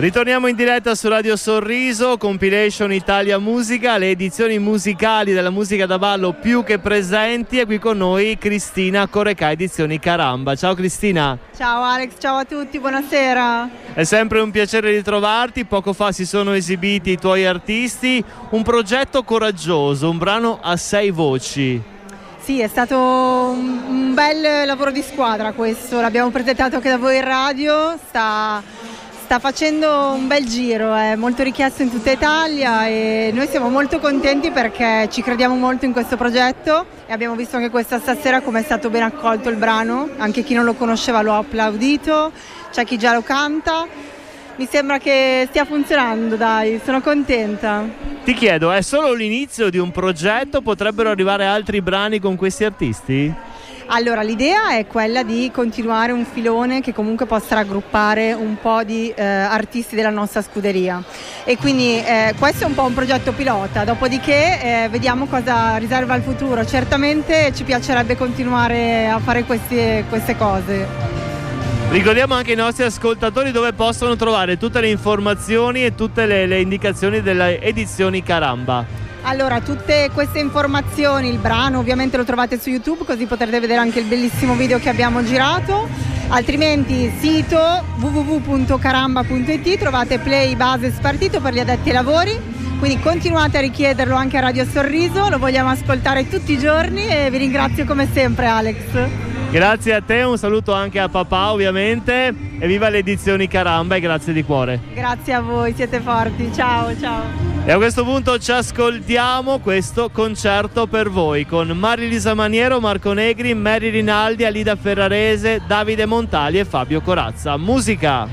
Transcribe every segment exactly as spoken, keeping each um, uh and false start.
Ritorniamo in diretta su Radio Sorriso, Compilation Italia Musica, le edizioni musicali della musica da ballo più che presenti, e qui con noi Cristina Corecà, edizioni Caramba. Ciao Cristina. Ciao Alex, ciao a tutti, buonasera. È sempre un piacere ritrovarti, poco fa si sono esibiti i tuoi artisti, un progetto coraggioso, un brano a sei voci. Sì, è stato un, un bel lavoro di squadra questo, l'abbiamo presentato anche da voi in radio, sta... Sta facendo un bel giro, è molto richiesto in tutta Italia e noi siamo molto contenti perché ci crediamo molto in questo progetto e abbiamo visto anche questa stasera come è stato ben accolto il brano, anche chi non lo conosceva lo ha applaudito, c'è chi già lo canta, mi sembra che stia funzionando, dai, sono contenta. Ti chiedo, è solo l'inizio di un progetto? Potrebbero arrivare altri brani con questi artisti? Allora, l'idea è quella di continuare un filone che comunque possa raggruppare un po' di eh, artisti della nostra scuderia e quindi eh, questo è un po' un progetto pilota, dopodiché eh, vediamo cosa riserva il futuro. Certamente ci piacerebbe continuare a fare queste, queste cose. Ricordiamo anche ai nostri ascoltatori dove possono trovare tutte le informazioni e tutte le, le indicazioni delle edizioni Caramba. Allora, tutte queste informazioni, il brano ovviamente lo trovate su YouTube, così potrete vedere anche il bellissimo video che abbiamo girato, altrimenti sito w w w punto caramba punto i t, trovate play base spartito per gli addetti ai lavori, quindi continuate a richiederlo anche a Radio Sorriso, lo vogliamo ascoltare tutti i giorni e vi ringrazio come sempre Alex. Grazie a te, un saluto anche a papà ovviamente e viva le edizioni Caramba e grazie di cuore. Grazie a voi, siete forti, ciao ciao. E a questo punto ci ascoltiamo questo concerto per voi con Marilisa Maniero, Marco Negri, Mary Rinaldi, Alida Ferrarese, Davide Montali e Fabio Corazza. Musica!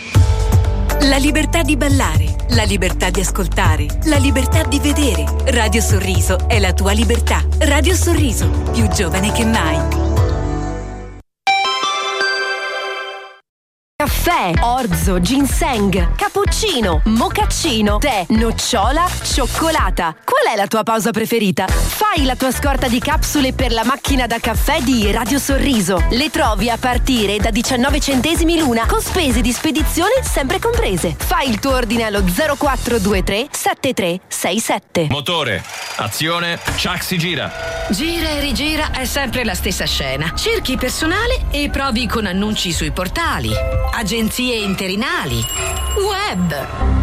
La libertà di ballare, la libertà di ascoltare, la libertà di vedere. Radio Sorriso è la tua libertà. Radio Sorriso, più giovane che mai. Caffè, orzo, ginseng, cappuccino, mocaccino, tè, nocciola, cioccolata. Qual è la tua pausa preferita? Fai la tua scorta di capsule per la macchina da caffè di Radio Sorriso. Le trovi a partire da diciannove centesimi l'una, con spese di spedizione sempre comprese. Fai il tuo ordine allo zero quattro due tre sette tre sei sette. Motore, azione, Chuck si gira. Gira e rigira è sempre la stessa scena. Cerchi personale e provi con annunci sui portali, agenzie interinali, web.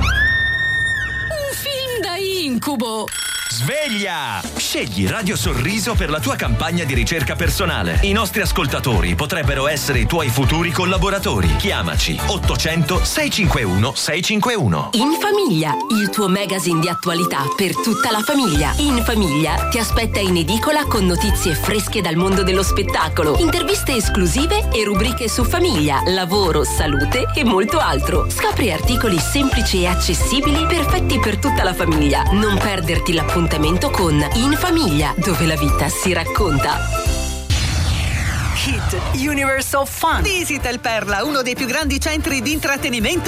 Un film da incubo. Sveglia! Scegli Radio Sorriso per la tua campagna di ricerca personale. I nostri ascoltatori potrebbero essere i tuoi futuri collaboratori. Chiamaci ottocento sei cinque uno sei cinque uno. In Famiglia, il tuo magazine di attualità per tutta la famiglia. In Famiglia ti aspetta in edicola con notizie fresche dal mondo dello spettacolo, interviste esclusive e rubriche su famiglia, lavoro, salute e molto altro. Scopri articoli semplici e accessibili perfetti per tutta la famiglia. Non perderti l'appuntamento con In Famiglia, dove la vita si racconta. Hit Universal Fun. Visita il Perla, uno dei più grandi centri di intrattenimento